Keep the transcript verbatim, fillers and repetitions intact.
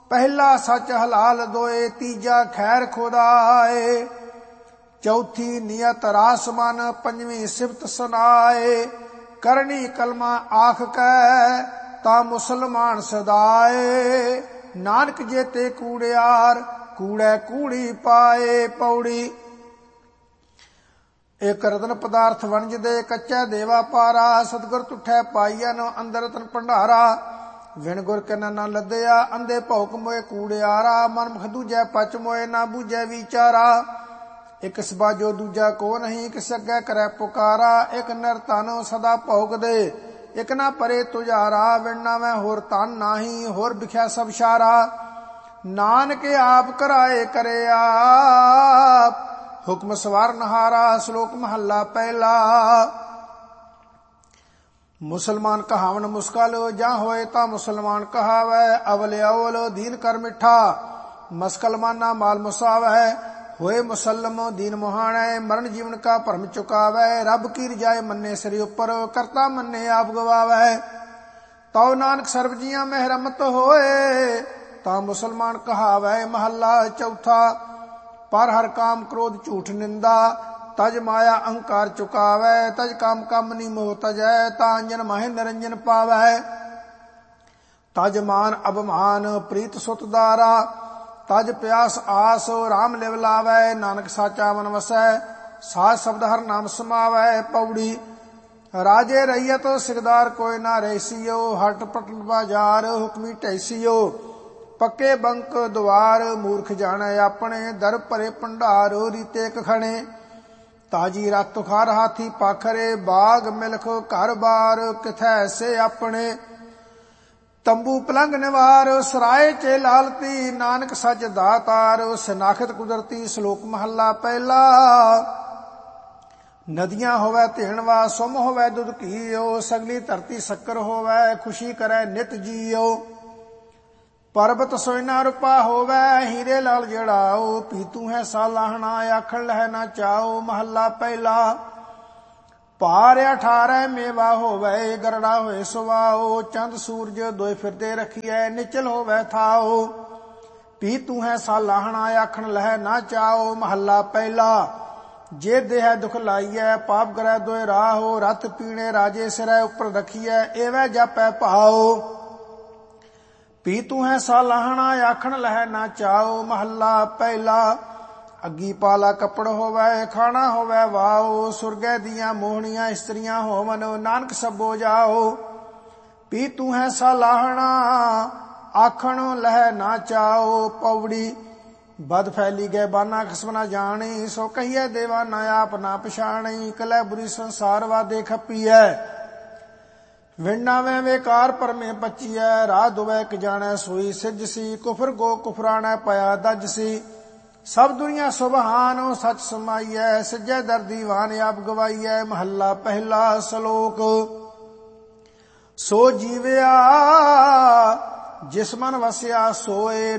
पहला सच हलाल दोए, तीजा खैर खुदाए। चौथी नियत रास मन, पंजवी सिफत सनाए। करनी कलमा आख कै, ता मुसलमान सदाए। नानक जेते कूड़ियार, कूड़े कूड़ी पाए। पौड़ी। एक रतन पदार्थ वणज दे, कच्चा देवा पारा। सतगुर तुठै पाईया नो, अंदर रतन भंडारा। विण गुर किन न लदया, अंधे भौक मोए कूड़ियारा। मन मुख दूजै पच मोए, ना बूझै विचारा। एक सबाजो दूजा को नहीं, किस अग्गै करै पुकारा। एक नर तन सदा भौक दे, एक ना परे तुझारा। विण नावै होर तन नाही, होर बिख्या सब शारा। नानक आप कराए करे आप, हुक्म सवार नहारा। श्लोक महला पहला। मुसलमान कहावन मुस्कल, जा होए ता मुसलमान कहावै। अवल अवल दीन कर मिठा, मस्कल माना माल मुसावै। होए मुसलम दीन मुहाणै, मरण जीवन का भरम चुकावै। रब की रजाए मन्ने सिर उपर, करता मन्ने आप गवावै। तौ नानक सर्ब जियां में रहमत होए, ता मुसलमान कहावै। महला चौथा। पर हर काम क्रोध झूठ निंदा, तज माया अहंकार चुकावै। तज काम कामनी मोह तजै, ता अंजन माहे निरंजन पावै। तज मान अभिमान प्रीत सुत दारा, तज प्यास आस राम लिव लावै। नानक साचा मन वसै, साज शब्द हर नाम समावै। पौड़ी। राजे रैयत सिरदार कोई ना रैसियो, हट पटन बाजार हुक्मी टैसियो। पक्के बंक द्वार, मूर्ख जाने अपने। दर भरे भंडार, रीते कखणे। ताजी रत खार हाथी पाखरे, बाग मिलख घर बार, किथै से अपने। तंबू पलंग निवार, सराय चे लालती। नानक सच दातार, सनाखत कुदरती। श्लोक महला पहला। नदियां होवै तेणवा, सुम होवै दुध घीओ। सगली धरती शक्कर होवै, खुशी करे नित जीओ। पर्वत सोयना रूपा होवै, हीरे लाल जड़ाओ। पीतू है सालाहना, आखण लह ना चाओ। महला पहला। पार अठारह मेवा होवै, गरड़ा होए सुवाओ। चंद सूरज दोए फिरदे रखिए, निचल होवै थाओ। पीतू है सालाहना, आखण लह ना चाओ। महला पहला। जे देह दुख लाइए, पाप गरै दोए राहो। रथ पीणे राजे सिरै उपर रखिए, एवै जापै भाओ। पीतू है सालाहना, आखण लह ना चाओ। महला पहला। अग्गी पाला कपड़ होवै, खाना होवै वाओ। सुरगै दियां मोहनियां इस्त्रियां होवन, नानक सबो जाओ। पीतू है सालाहना, आखण लह ना चाओ। पौड़ी। बद फैली गए बाना खसम ना जानी, सो कहिए देवा ना आप ना पछाणी। कलै बुरी संसार वादे खपीऐ, विणना में बेकार परमे बचिए। राह दुवै क जाने सोई सिज सी, कुफर गो कुफराने पया दज सी। सब दुनिया सुबहान सच समाइए, सिजै दर दीवान आप गवाइए। महला पहला। श्लोक। सो जीवया जिस मन वसया सोए,